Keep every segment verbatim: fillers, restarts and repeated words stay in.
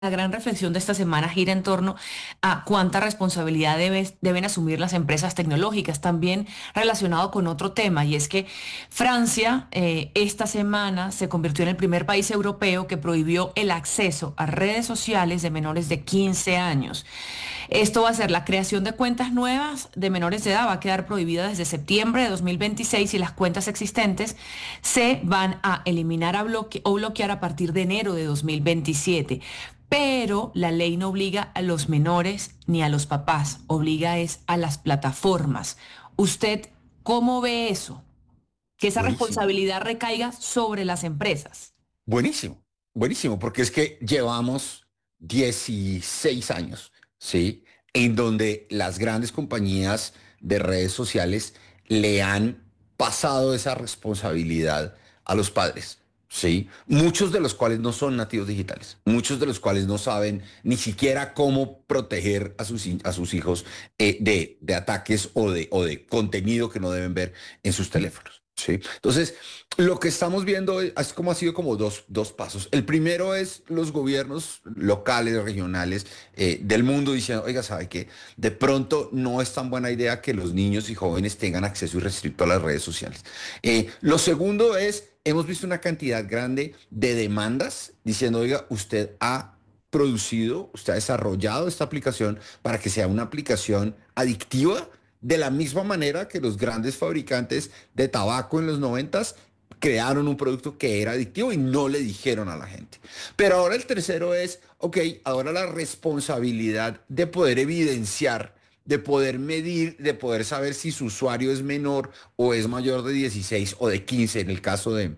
La gran reflexión de esta semana gira en torno a cuánta responsabilidad debe- deben asumir las empresas tecnológicas, también relacionado con otro tema, y es que Francia eh, esta semana se convirtió en el primer país europeo que prohibió el acceso a redes sociales de menores de quince años. Esto va a ser la creación de cuentas nuevas de menores de edad, va a quedar prohibida desde septiembre de dos mil veintiséis y las cuentas existentes se van a eliminar a bloque- o bloquear a partir de enero de dos mil veintisiete. Pero la ley no obliga a los menores ni a los papás, obliga es a las plataformas. ¿Usted cómo ve eso? Que esa Buenísimo, responsabilidad recaiga sobre las empresas. buenísimo, buenísimo, porque es que llevamos dieciséis años, ¿sí? En donde las grandes compañías de redes sociales le han pasado esa responsabilidad a los padres, ¿sí? Muchos de los cuales no son nativos digitales, muchos de los cuales no saben ni siquiera cómo proteger a sus, hi- a sus hijos eh, de, de ataques o de, o de contenido que no deben ver en sus teléfonos, ¿sí? Entonces, lo que estamos viendo es, es como ha sido como dos, dos pasos. El primero es los gobiernos locales, regionales eh, del mundo diciendo, oiga, ¿sabe qué? De pronto no es tan buena idea que los niños y jóvenes tengan acceso irrestricto a las redes sociales. Eh, lo segundo es, hemos visto una cantidad grande de demandas diciendo, oiga, usted ha producido, usted ha desarrollado esta aplicación para que sea una aplicación adictiva de la misma manera que los grandes fabricantes de tabaco en los noventas crearon un producto que era adictivo y no le dijeron a la gente. Pero ahora el tercero es, ok, ahora la responsabilidad de poder evidenciar, de poder medir, de poder saber si su usuario es menor o es mayor de dieciséis o de quince en el caso de,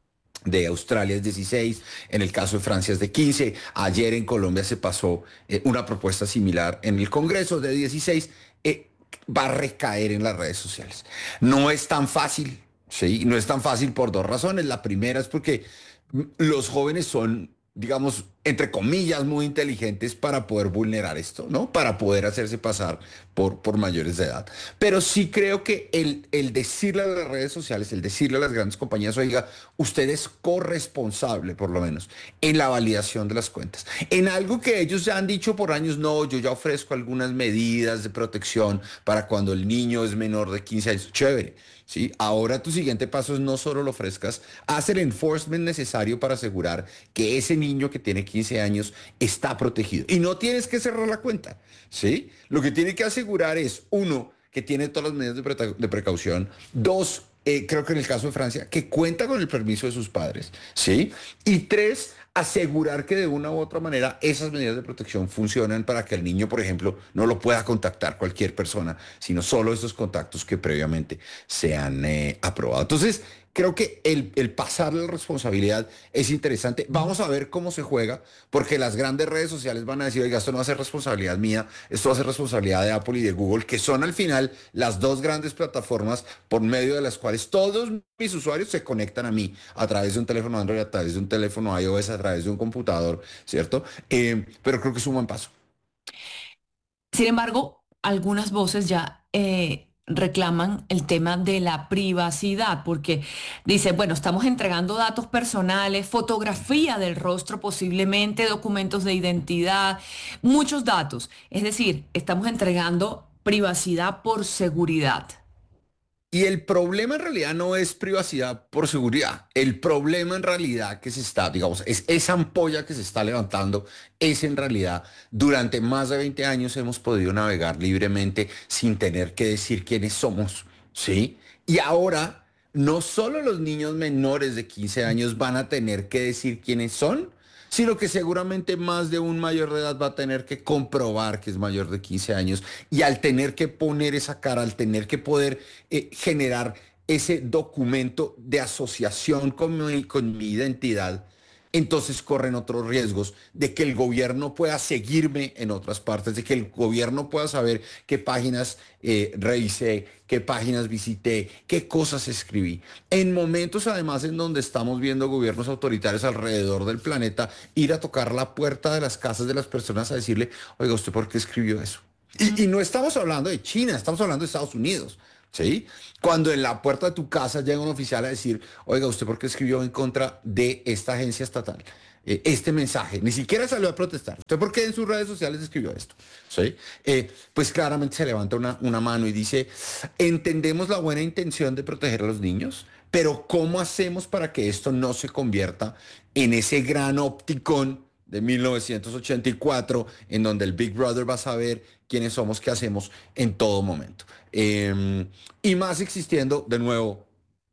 de Australia es dieciséis, en el caso de Francia es de quince. Ayer en Colombia se pasó eh, una propuesta similar en el Congreso de dieciséis. Eh, va a recaer en las redes sociales. No es tan fácil, ¿sí? No es tan fácil por dos razones. La primera es porque los jóvenes son, digamos, entre comillas, muy inteligentes para poder vulnerar esto, ¿no? Para poder hacerse pasar por, por mayores de edad. Pero sí creo que el, el decirle a las redes sociales, el decirle a las grandes compañías, oiga, usted es corresponsable, por lo menos, en la validación de las cuentas. En algo que ellos ya han dicho por años, no, yo ya ofrezco algunas medidas de protección para cuando el niño es menor de quince años. Chévere. ¿Sí? Ahora tu siguiente paso es no solo lo ofrezcas, haz el enforcement necesario para asegurar que ese niño que tiene quince años está protegido. Y no tienes que cerrar la cuenta, ¿sí? Lo que tiene que asegurar es, uno, que tiene todas las medidas de, pre de precaución. Dos, eh, creo que en el caso de Francia, que cuenta con el permiso de sus padres, ¿sí? Y tres, asegurar que de una u otra manera esas medidas de protección funcionan para que el niño, por ejemplo, no lo pueda contactar cualquier persona, sino solo esos contactos que previamente se han eh, aprobado. Entonces, creo que el, el pasar la responsabilidad es interesante. Vamos a ver cómo se juega, porque las grandes redes sociales van a decir, oiga, esto no va a ser responsabilidad mía, esto va a ser responsabilidad de Apple y de Google, que son al final las dos grandes plataformas por medio de las cuales todos mis usuarios se conectan a mí a través de un teléfono Android, a través de un teléfono iOS, a través de un computador, ¿cierto? Eh, pero creo que es un buen paso. Sin embargo, algunas voces ya eh, reclaman el tema de la privacidad, porque dicen, bueno, estamos entregando datos personales, fotografía del rostro posiblemente, documentos de identidad, muchos datos. Es decir, estamos entregando privacidad por seguridad. Y el problema en realidad no es privacidad por seguridad. El problema en realidad que se está, digamos, es esa ampolla que se está levantando, es en realidad, durante más de veinte años hemos podido navegar libremente sin tener que decir quiénes somos, ¿sí? Y ahora, no solo los niños menores de quince años van a tener que decir quiénes son, sino que seguramente más de un mayor de edad va a tener que comprobar que es mayor de quince años y al tener que poner esa cara, al tener que poder eh, generar ese documento de asociación con mi, con mi identidad, entonces corren otros riesgos de que el gobierno pueda seguirme en otras partes, de que el gobierno pueda saber qué páginas eh, revisé, qué páginas visité, qué cosas escribí. En momentos además en donde estamos viendo gobiernos autoritarios alrededor del planeta ir a tocar la puerta de las casas de las personas a decirle, oiga, ¿usted por qué escribió eso? Y, y no estamos hablando de China, estamos hablando de Estados Unidos. ¿Sí? Cuando en la puerta de tu casa llega un oficial a decir, oiga, ¿usted por qué escribió en contra de esta agencia estatal? eh, este mensaje, ni siquiera salió a protestar. ¿Usted por qué en sus redes sociales escribió esto? ¿Sí? Eh, pues claramente se levanta una, una mano y dice, entendemos la buena intención de proteger a los niños, pero ¿cómo hacemos para que esto no se convierta en ese gran opticón de mil novecientos ochenta y cuatro, en donde el Big Brother va a saber quiénes somos, qué hacemos en todo momento? Eh, y más existiendo, de nuevo,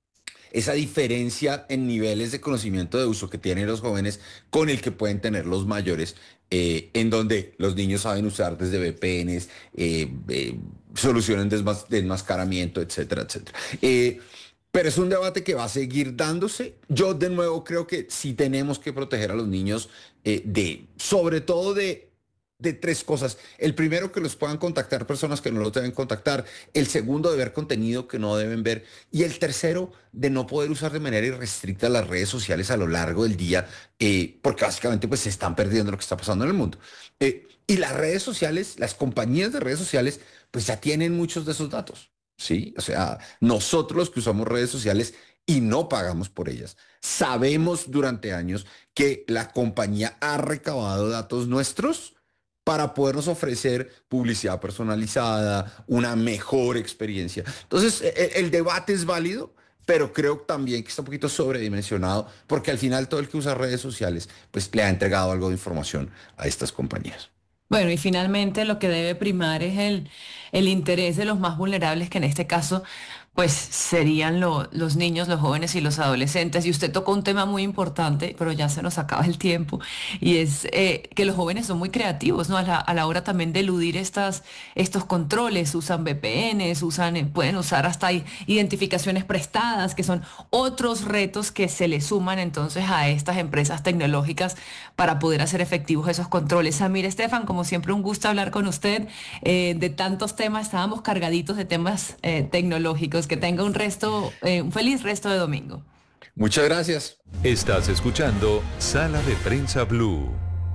esa diferencia en niveles de conocimiento de uso que tienen los jóvenes con el que pueden tener los mayores, eh, en donde los niños saben usar desde V P Ns, eh, eh, soluciones de, desmas de enmascaramiento, etcétera, etcétera. Eh, pero es un debate que va a seguir dándose. Yo de nuevo creo que sí tenemos que proteger a los niños eh, de, sobre todo de de tres cosas. El primero, que los puedan contactar personas que no los deben contactar. El segundo, de ver contenido que no deben ver. Y el tercero, de no poder usar de manera irrestricta las redes sociales a lo largo del día, eh, porque básicamente pues se están perdiendo lo que está pasando en el mundo. Eh, y las redes sociales, las compañías de redes sociales, pues ya tienen muchos de esos datos, ¿sí? O sea, nosotros los que usamos redes sociales y no pagamos por ellas, sabemos durante años que la compañía ha recabado datos nuestros para podernos ofrecer publicidad personalizada, una mejor experiencia. Entonces, el, el debate es válido, pero creo también que está un poquito sobredimensionado, porque al final todo el que usa redes sociales, pues le ha entregado algo de información a estas compañías. Bueno, y finalmente lo que debe primar es el, el interés de los más vulnerables, que en este caso pues serían lo, los niños, los jóvenes y los adolescentes. Y usted tocó un tema muy importante, pero ya se nos acaba el tiempo, y es eh, que los jóvenes son muy creativos, ¿no? A la, a la hora también de eludir estas, estos controles, usan V P Ns, usan, eh, pueden usar hasta identificaciones prestadas, que son otros retos que se le suman entonces a estas empresas tecnológicas para poder hacer efectivos esos controles. Samir Estefan, como siempre, un gusto hablar con usted eh, de tantos temas. Estábamos cargaditos de temas eh, tecnológicos. Que tenga un resto, eh, un feliz resto de domingo. Muchas gracias. Estás escuchando Sala de Prensa Blue.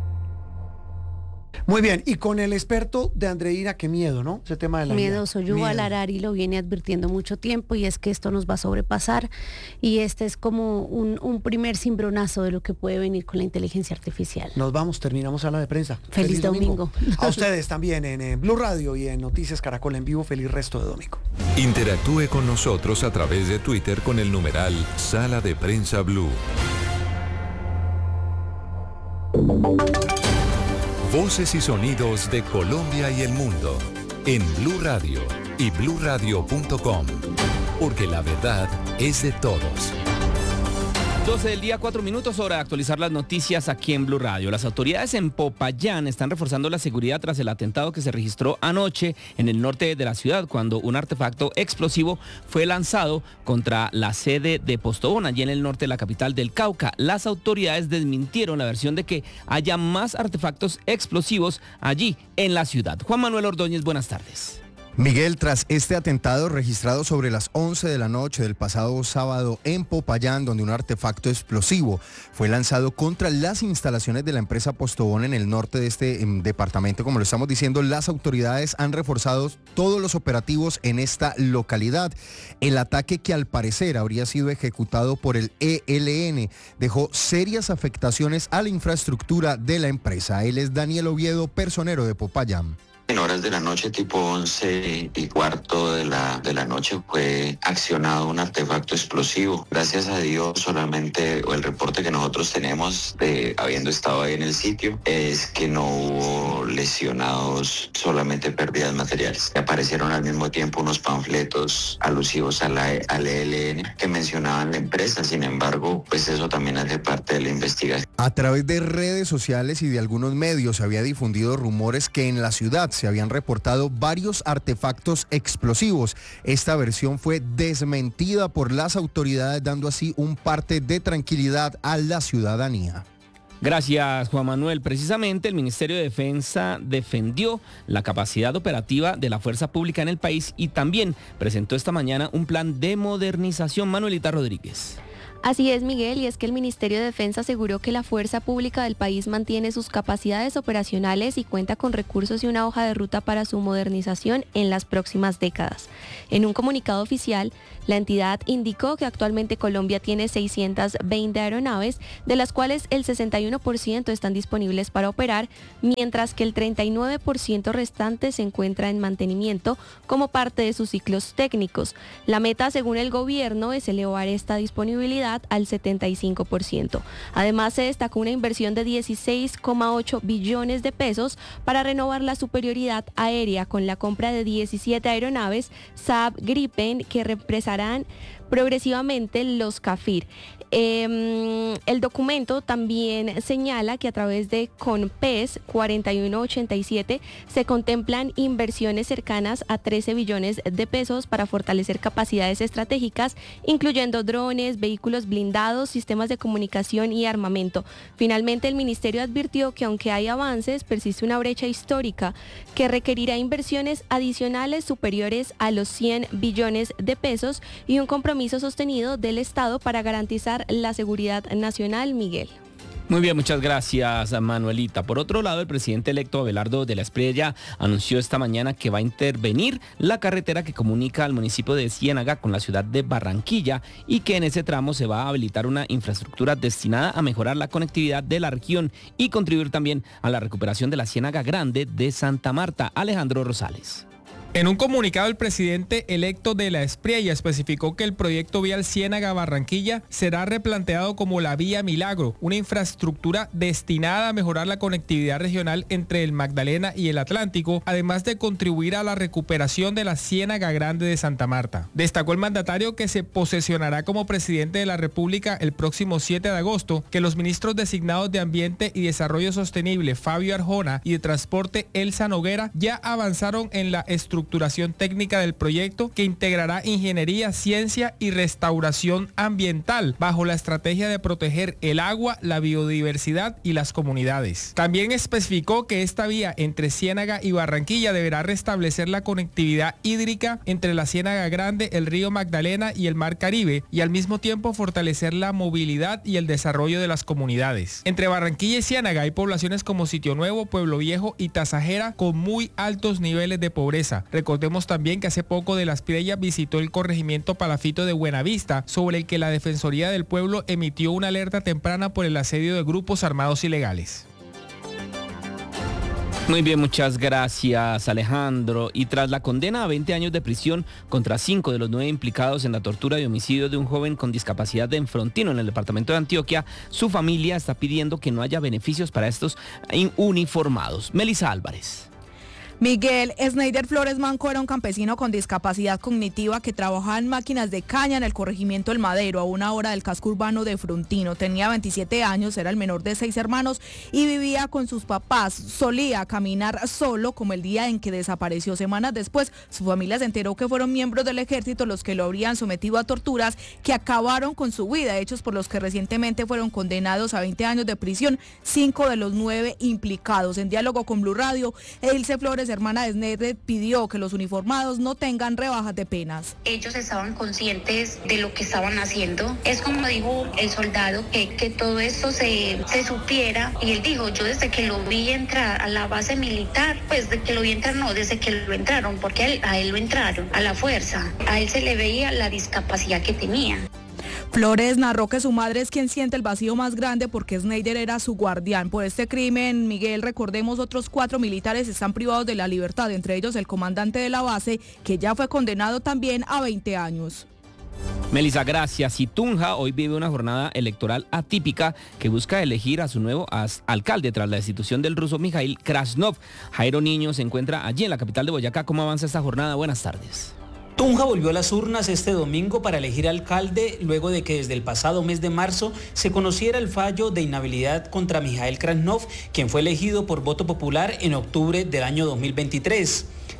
Muy bien, y con el experto de Andreina, qué miedo, ¿no? Ese tema de la Miedoso. vida. Yuval Miedo. Harari lo viene advirtiendo mucho tiempo, y es que esto nos va a sobrepasar, y este es como un, un primer cimbronazo de lo que puede venir con la inteligencia artificial. Nos vamos, terminamos Sala de Prensa. Feliz, Feliz domingo. domingo. A ustedes también en, en Blue Radio y en Noticias Caracol en vivo. Feliz resto de domingo. Interactúe con nosotros a través de Twitter con el numeral Sala de Prensa Blue. Voces y sonidos de Colombia y el mundo en Blue Radio y blue radio punto com, porque la verdad es de todos. doce del día, cuatro minutos, hora de actualizar las noticias aquí en Blue Radio. Las autoridades en Popayán están reforzando la seguridad tras el atentado que se registró anoche en el norte de la ciudad, cuando un artefacto explosivo fue lanzado contra la sede de Postobón, allí en el norte de la capital del Cauca. Las autoridades desmintieron la versión de que haya más artefactos explosivos allí en la ciudad. Juan Manuel Ordóñez, buenas tardes. Miguel, tras este atentado registrado sobre las once de la noche del pasado sábado en Popayán, donde un artefacto explosivo fue lanzado contra las instalaciones de la empresa Postobón en el norte de este eh, departamento, como lo estamos diciendo, las autoridades han reforzado todos los operativos en esta localidad. El ataque, que al parecer habría sido ejecutado por el E L N, dejó serias afectaciones a la infraestructura de la empresa. Él es Daniel Oviedo, personero de Popayán. En horas de la noche, tipo once y cuarto de la, de la noche, fue accionado un artefacto explosivo. Gracias a Dios, solamente, o el reporte que nosotros tenemos de habiendo estado ahí en el sitio, es que no hubo lesionados, solamente pérdidas materiales. Aparecieron al mismo tiempo unos panfletos alusivos a la, al E L N que mencionaban la empresa. Sin embargo, pues eso también hace parte de la investigación. A través de redes sociales y de algunos medios se había difundido rumores que en la ciudad se habían reportado varios artefactos explosivos. Esta versión fue desmentida por las autoridades, dando así un parte de tranquilidad a la ciudadanía. Gracias, Juan Manuel. Precisamente el Ministerio de Defensa defendió la capacidad operativa de la fuerza pública en el país y también presentó esta mañana un plan de modernización. Manuelita Rodríguez. Así es, Miguel, y es que el Ministerio de Defensa aseguró que la fuerza pública del país mantiene sus capacidades operacionales y cuenta con recursos y una hoja de ruta para su modernización en las próximas décadas. En un comunicado oficial, la entidad indicó que actualmente Colombia tiene seiscientas veinte aeronaves, de las cuales el sesenta y uno por ciento están disponibles para operar, mientras que el treinta y nueve por ciento restante se encuentra en mantenimiento como parte de sus ciclos técnicos. La meta, según el gobierno, es elevar esta disponibilidad al setenta y cinco por ciento. Además, se destacó una inversión de dieciséis coma ocho billones de pesos para renovar la superioridad aérea con la compra de diecisiete aeronaves Saab Gripen que reemplazarán progresivamente los CAFIR. Eh, el documento también señala que a través de CONPES cuarenta y uno ochenta y siete se contemplan inversiones cercanas a trece billones de pesos para fortalecer capacidades estratégicas, incluyendo drones, vehículos blindados, sistemas de comunicación y armamento. Finalmente, el ministerio advirtió que aunque hay avances, persiste una brecha histórica que requerirá inversiones adicionales superiores a los cien billones de pesos y un compromiso sostenido del Estado para garantizar la seguridad nacional, Miguel. Muy bien, muchas gracias, Manuelita. Por otro lado, el presidente electo Abelardo de la Espriella anunció esta mañana que va a intervenir la carretera que comunica al municipio de Ciénaga con la ciudad de Barranquilla y que en ese tramo se va a habilitar una infraestructura destinada a mejorar la conectividad de la región y contribuir también a la recuperación de la Ciénaga Grande de Santa Marta. Alejandro Rosales. En un comunicado, el presidente electo de la Espriella especificó que el proyecto vial Ciénaga-Barranquilla será replanteado como la Vía Milagro, una infraestructura destinada a mejorar la conectividad regional entre el Magdalena y el Atlántico, además de contribuir a la recuperación de la Ciénaga Grande de Santa Marta. Destacó el mandatario que se posesionará como presidente de la República el próximo siete de agosto, que los ministros designados de Ambiente y Desarrollo Sostenible, Fabio Arjona, y de Transporte, Elsa Noguera, ya avanzaron en la estructura estructuración técnica del proyecto que integrará ingeniería, ciencia y restauración ambiental bajo la estrategia de proteger el agua, la biodiversidad y las comunidades. También especificó que esta vía entre Ciénaga y Barranquilla deberá restablecer la conectividad hídrica entre la Ciénaga Grande, el río Magdalena y el Mar Caribe y al mismo tiempo fortalecer la movilidad y el desarrollo de las comunidades. Entre Barranquilla y Ciénaga hay poblaciones como Sitio Nuevo, Pueblo Viejo y Tasajera con muy altos niveles de pobreza. Recordemos también que hace poco de la Espriella visitó el corregimiento Palafito de Buenavista, sobre el que la Defensoría del Pueblo emitió una alerta temprana por el asedio de grupos armados ilegales. Muy bien, muchas gracias, Alejandro. Y tras la condena a veinte años de prisión contra cinco de los nueve implicados en la tortura y homicidio de un joven con discapacidad en Frontino, en el departamento de Antioquia, su familia está pidiendo que no haya beneficios para estos uniformados. Melissa Álvarez. Miguel Snyder Flores Manco era un campesino con discapacidad cognitiva que trabajaba en máquinas de caña en el corregimiento El Madero, a una hora del casco urbano de Frontino. Tenía veintisiete años, era el menor de seis hermanos y vivía con sus papás. Solía caminar solo, como el día en que desapareció. Semanas después, su familia se enteró que fueron miembros del ejército los que lo habrían sometido a torturas que acabaron con su vida, hechos por los que recientemente fueron condenados a veinte años de prisión, cinco de los nueve implicados. En diálogo con Blue Radio, Ilse Flores, hermana de Snyder, pidió que los uniformados no tengan rebajas de penas. Ellos estaban conscientes de lo que estaban haciendo. Es como dijo el soldado, que, que todo esto se, se supiera. Y él dijo, yo desde que lo vi entrar a la base militar, pues de que lo vi entrar, no, desde que lo entraron, porque a él, a él lo entraron, a la fuerza. A él se le veía la discapacidad que tenía. Flores narró que su madre es quien siente el vacío más grande porque Snyder era su guardián. Por este crimen, Miguel, recordemos, otros cuatro militares están privados de la libertad, entre ellos el comandante de la base, que ya fue condenado también a veinte años. Melissa, gracias. Y Tunja hoy vive una jornada electoral atípica que busca elegir a su nuevo alcalde tras la destitución del ruso Mikhail Krasnov. Jairo Niño se encuentra allí en la capital de Boyacá. ¿Cómo avanza esta jornada? Buenas tardes. Tunja volvió a las urnas este domingo para elegir alcalde luego de que desde el pasado mes de marzo se conociera el fallo de inhabilidad contra Mikhail Krasnov, quien fue elegido por voto popular en octubre del año dos mil veintitrés.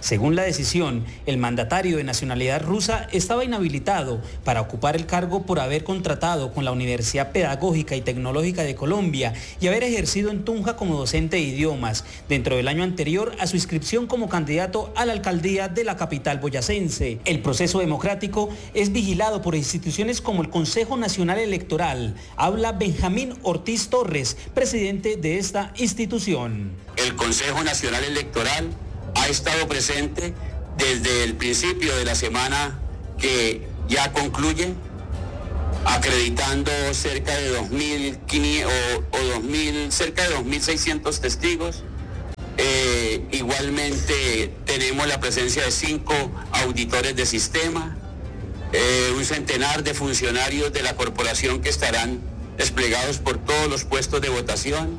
Según la decisión, el mandatario de nacionalidad rusa estaba inhabilitado para ocupar el cargo por haber contratado con la Universidad Pedagógica y Tecnológica de Colombia y haber ejercido en Tunja como docente de idiomas dentro del año anterior a su inscripción como candidato a la alcaldía de la capital boyacense. El proceso democrático es vigilado por instituciones como el Consejo Nacional Electoral. Habla Benjamín Ortiz Torres, presidente de esta institución. El Consejo Nacional Electoral ha estado presente desde el principio de la semana que ya concluye, acreditando cerca de dos mil quinientos o, o dos mil, cerca de dos mil seiscientos testigos. Eh, igualmente tenemos la presencia de cinco auditores de sistema, eh, un centenar de funcionarios de la corporación que estarán desplegados por todos los puestos de votación,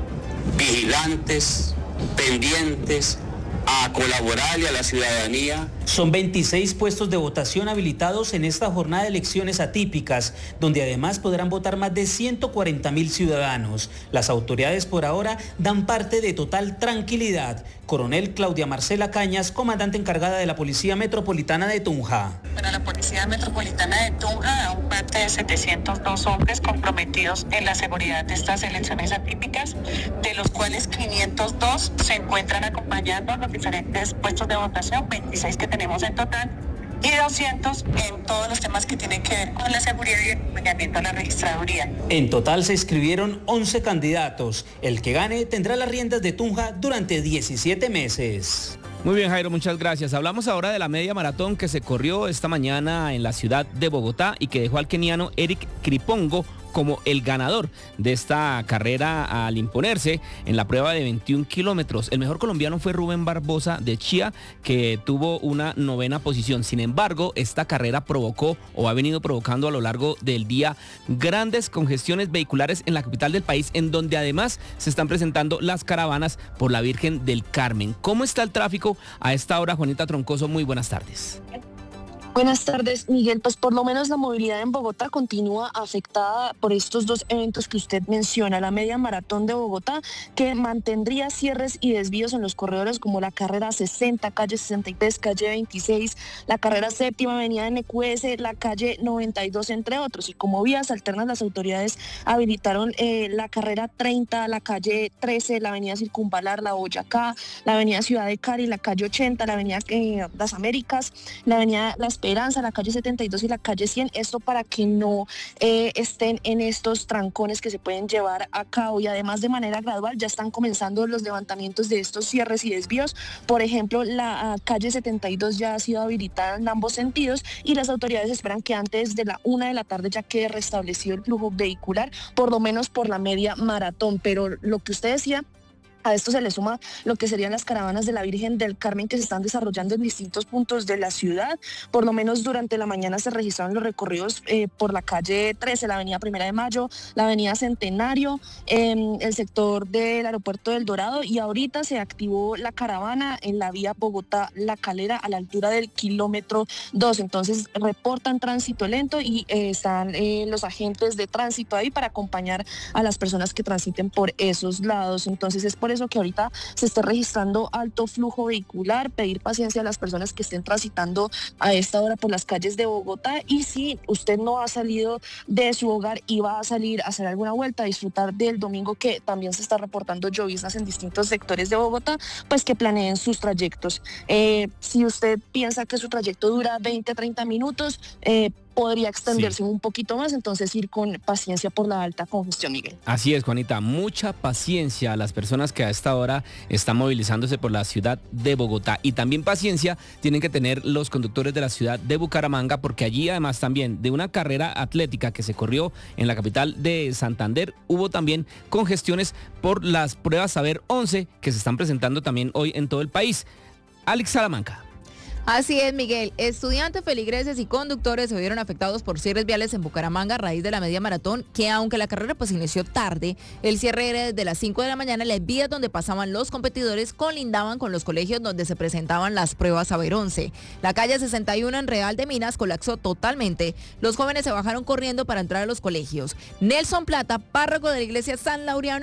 vigilantes, pendientes a colaborarle a la ciudadanía. Son veintiséis puestos de votación habilitados en esta jornada de elecciones atípicas, donde además podrán votar más de ciento cuarenta mil ciudadanos. Las autoridades por ahora dan parte de total tranquilidad. Coronel Claudia Marcela Cañas, comandante encargada de la Policía Metropolitana de Tunja. Bueno, la Policía Metropolitana de Tunja da un parte de setecientos dos hombres comprometidos en la seguridad de estas elecciones atípicas, de los cuales quinientos dos se encuentran acompañando a los diferentes puestos de votación, veintiséis que tenemos en total, y doscientos en todos los temas que tienen que ver con la seguridad y el acompañamiento a la registraduría. En total se inscribieron once candidatos. El que gane tendrá las riendas de Tunja durante diecisiete meses. Muy bien, Jairo, muchas gracias. Hablamos ahora de la media maratón que se corrió esta mañana en la ciudad de Bogotá y que dejó al keniano Eric Kripongo como el ganador de esta carrera al imponerse en la prueba de veintiún kilómetros. El mejor colombiano fue Rubén Barbosa de Chía, que tuvo una novena posición. Sin embargo, esta carrera provocó o ha venido provocando a lo largo del día grandes congestiones vehiculares en la capital del país, en donde además se están presentando las caravanas por la Virgen del Carmen. ¿Cómo está el tráfico a esta hora, Juanita Troncoso? Muy buenas tardes. Buenas tardes, Miguel. Pues por lo menos la movilidad en Bogotá continúa afectada por estos dos eventos que usted menciona. La media maratón de Bogotá, que mantendría cierres y desvíos en los corredores como la carrera sesenta, calle sesenta y tres, calle veintiséis, la carrera séptima, avenida N Q S, la calle noventa y dos, entre otros. Y como vías alternas, las autoridades habilitaron eh, la carrera treinta, la calle trece, la avenida Circunvalar, la Boyacá, la avenida Ciudad de Cali, la calle ochenta, la avenida eh, Las Américas, la avenida La Esperanza, la calle setenta y dos y la calle cien, esto para que no eh, estén en estos trancones que se pueden llevar a cabo. Y además, de manera gradual ya están comenzando los levantamientos de estos cierres y desvíos. Por ejemplo, la uh, calle setenta y dos ya ha sido habilitada en ambos sentidos y las autoridades esperan que antes de la una de la tarde ya quede restablecido el flujo vehicular, por lo menos por la media maratón. Pero lo que usted decía, a esto se le suma lo que serían las caravanas de la Virgen del Carmen que se están desarrollando en distintos puntos de la ciudad. Por lo menos durante la mañana se registraron los recorridos eh, por la calle trece, la avenida Primera de Mayo, la avenida Centenario, eh, el sector del aeropuerto del Dorado, y ahorita se activó la caravana en la vía Bogotá-La Calera a la altura del kilómetro dos. Entonces reportan tránsito lento y eh, están eh, los agentes de tránsito ahí para acompañar a las personas que transiten por esos lados. Entonces es por eso que ahorita se está registrando alto flujo vehicular, pedir paciencia a las personas que estén transitando a esta hora por las calles de Bogotá, y si usted no ha salido de su hogar y va a salir a hacer alguna vuelta, a disfrutar del domingo, que también se está reportando lloviznas en distintos sectores de Bogotá, pues que planeen sus trayectos. Eh, si usted piensa que su trayecto dura veinte a treinta minutos, eh, podría extenderse sí. un poquito más, entonces ir con paciencia por la alta congestión, Miguel. Así es, Juanita, mucha paciencia a las personas que a esta hora están movilizándose por la ciudad de Bogotá, y también paciencia tienen que tener los conductores de la ciudad de Bucaramanga, porque allí además también de una carrera atlética que se corrió en la capital de Santander, hubo también congestiones por las pruebas Saber once que se están presentando también hoy en todo el país. Alex Salamanca. Así es, Miguel. Estudiantes, feligreses y conductores se vieron afectados por cierres viales en Bucaramanga a raíz de la media maratón, que aunque la carrera pues inició tarde, el cierre era desde las cinco de la mañana. Las vías donde pasaban los competidores colindaban con los colegios donde se presentaban las pruebas Saber once. La calle sesenta y uno en Real de Minas colapsó totalmente. Los jóvenes se bajaron corriendo para entrar a los colegios. Nelson Plata, párroco de la iglesia San Laureano,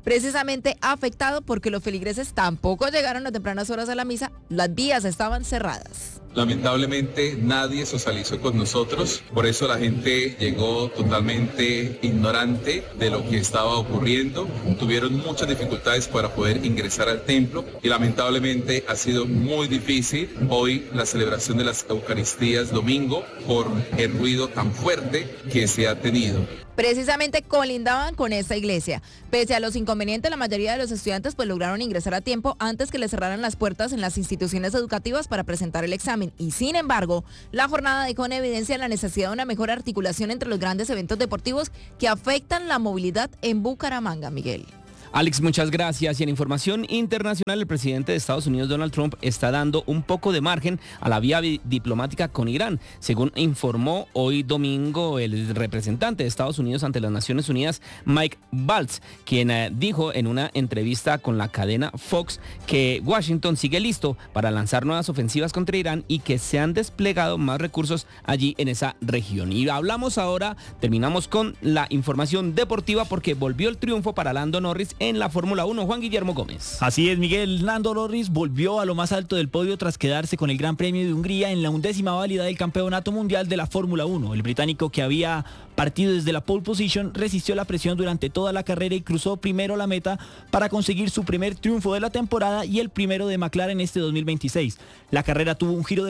precisamente afectado porque los feligreses tampoco llegaron a tempranas horas a la misa, las vías estaban cerradas. Lamentablemente nadie socializó con nosotros, por eso la gente llegó totalmente ignorante de lo que estaba ocurriendo. Tuvieron muchas dificultades para poder ingresar al templo y lamentablemente ha sido muy difícil hoy la celebración de las Eucaristías domingo por el ruido tan fuerte que se ha tenido. Precisamente colindaban con esta iglesia. Pese a los inconvenientes, la mayoría de los estudiantes pues lograron ingresar a tiempo antes que les cerraran las puertas en las instituciones educativas para presentar el examen. Y sin embargo, la jornada dejó en evidencia la necesidad de una mejor articulación entre los grandes eventos deportivos que afectan la movilidad en Bucaramanga, Miguel. Alex, muchas gracias. Y en información internacional, el presidente de Estados Unidos, Donald Trump, está dando un poco de margen a la vía diplomática con Irán, según informó hoy domingo el representante de Estados Unidos ante las Naciones Unidas, Mike Waltz, quien eh, dijo en una entrevista con la cadena Fox que Washington sigue listo para lanzar nuevas ofensivas contra Irán y que se han desplegado más recursos allí en esa región. Y hablamos ahora, terminamos con la información deportiva porque volvió el triunfo para Lando Norris en la Fórmula uno. Juan Guillermo Gómez. Así es, Miguel. Lando Norris volvió a lo más alto del podio tras quedarse con el Gran Premio de Hungría en la undécima válida del Campeonato Mundial de la Fórmula uno. El británico, que había partido desde la pole position, resistió la presión durante toda la carrera y cruzó primero la meta para conseguir su primer triunfo de la temporada y el primero de McLaren este dos mil veintiséis. La carrera tuvo un giro de